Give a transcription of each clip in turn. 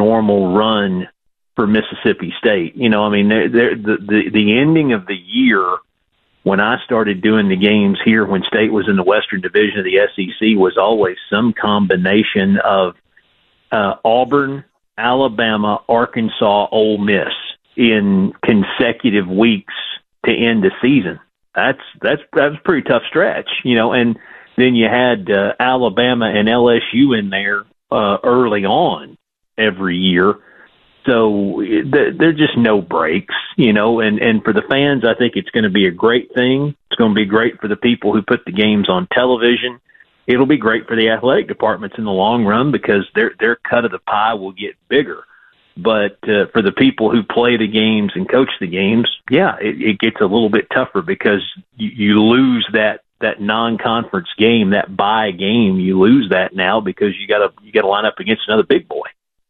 normal run for Mississippi State. You know, I mean, the ending of the year when I started doing the games here when State was in the Western Division of the SEC was always some combination of Auburn, Alabama, Arkansas, Ole Miss in consecutive weeks to end the season. That was a pretty tough stretch, you know, and then you had Alabama and LSU in there early on every year. So there are just no breaks, you know, and for the fans, I think it's going to be a great thing. It's going to be great for the people who put the games on television. It'll be great for the athletic departments in the long run because their cut of the pie will get bigger. But for the people who play the games and coach the games, yeah, it gets a little bit tougher because you lose that non-conference game, that bye game. You lose that now because you got to line up against another big boy.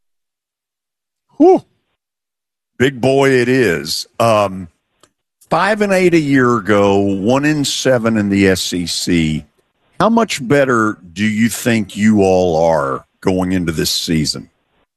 Whew. Big boy it is. 5-8 a year ago, 1-7 in the SEC. How much better do you think you all are going into this season?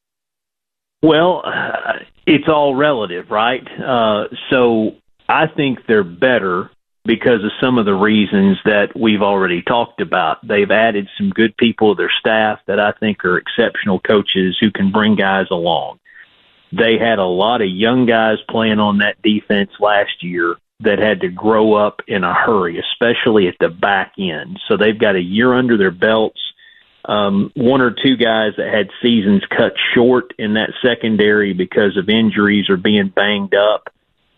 Well, it's all relative, right? So I think they're better because of some of the reasons that we've already talked about. They've added some good people to their staff that I think are exceptional coaches who can bring guys along. They had a lot of young guys playing on that defense last year that had to grow up in a hurry, especially at the back end. So they've got a year under their belts. One or two guys that had seasons cut short in that secondary because of injuries or being banged up.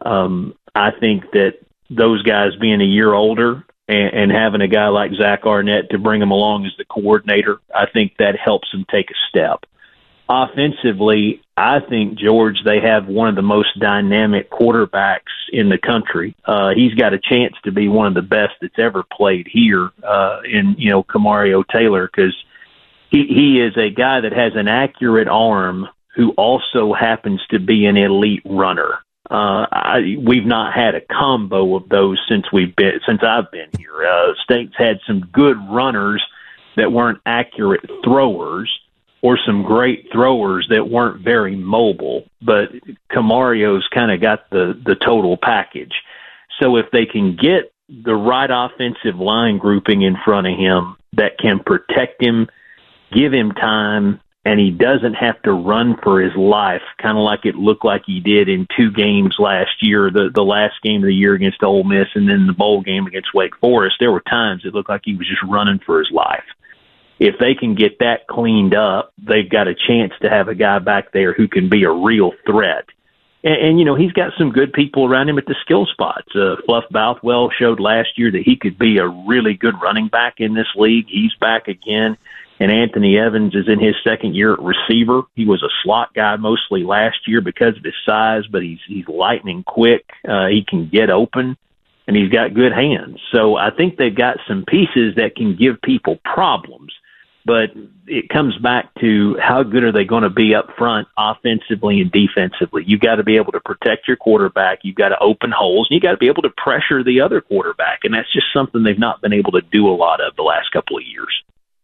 I think that those guys being a year older and having a guy like Zach Arnett to bring him along as the coordinator, I think that helps them take a step. Offensively, I think, George, they have one of the most dynamic quarterbacks in the country. He's got a chance to be one of the best that's ever played here in, you know, Kamario Taylor, because he is a guy that has an accurate arm who also happens to be an elite runner. We've not had a combo of those since I've been here. State's had some good runners that weren't accurate throwers, or some great throwers that weren't very mobile, but Camario's kind of got the total package. So if they can get the right offensive line grouping in front of him that can protect him, give him time, and he doesn't have to run for his life, kind of like it looked like he did in two games last year, the last game of the year against Ole Miss and then the bowl game against Wake Forest. There were times it looked like he was just running for his life. If they can get that cleaned up, they've got a chance to have a guy back there who can be a real threat. And you know, he's got some good people around him at the skill spots. Fluff Bothwell showed last year that he could be a really good running back in this league. He's back again. And Anthony Evans is in his second year at receiver. He was a slot guy mostly last year because of his size, but he's lightning quick. He can get open, and he's got good hands. So I think they've got some pieces that can give people problems. But it comes back to how good are they going to be up front offensively and defensively. You've got to be able to protect your quarterback. You've got to open holes. And you've got to be able to pressure the other quarterback. And that's just something they've not been able to do a lot of the last couple of years.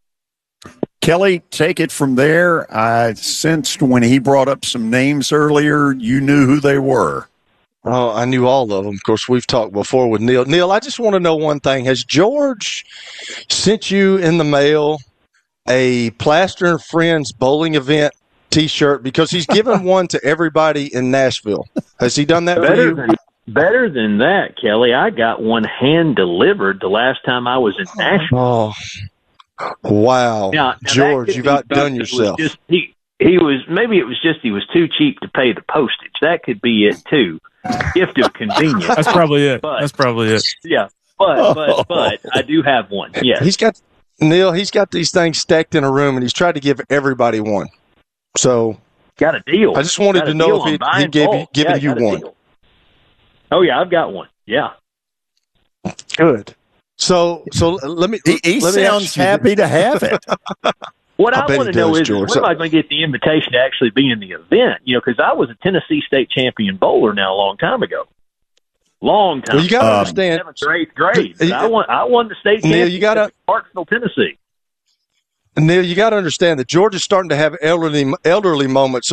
Kelly, take it from there. I sensed when he brought up some names earlier, you knew who they were. Oh, I knew all of them. Of course, we've talked before with Neil. Neil, I just want to know one thing. Has George sent you in the mail a Plaster and Friends bowling event T-shirt? Because he's given one to everybody in Nashville. Has he done that for you? Better than that, Kelly. I got one hand-delivered the last time I was in Nashville. Oh, wow. Now George, you've outdone yourself. He was too cheap to pay the postage. That could be it, too. Gift of convenience. That's probably it. Yeah, but I do have one, yes. He's got these things stacked in a room, and he's tried to give everybody one. So, got a deal. I just wanted to know if he'd given you one. Oh, yeah, I've got one. Yeah. Good. So let me. He sounds happy to have it. What I want to know is, when am I going to get the invitation to actually be in the event? You know, because I was a Tennessee State champion bowler now a long time ago. Long time. Well, you got to understand. 7th or 8th grade. I won the state championship in Clarksville, Tennessee. Neil, you got to understand that George is starting to have elderly moments.